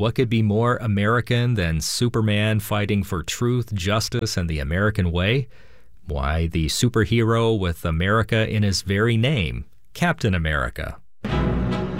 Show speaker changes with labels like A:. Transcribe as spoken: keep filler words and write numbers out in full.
A: What could be more American than Superman fighting for truth, justice, and the American way? Why, the superhero with America in his very name, Captain America.